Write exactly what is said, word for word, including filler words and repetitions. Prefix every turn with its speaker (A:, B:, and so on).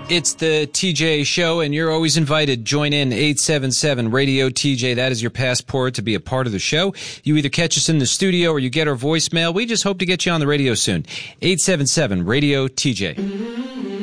A: It's the T J Show, and you're always invited. Join in eight seven seven radio T J. That is your passport to be a part of the show. You either catch us in the studio or you get our voicemail. We just hope to get you on the radio soon. eight seven seven radio T J.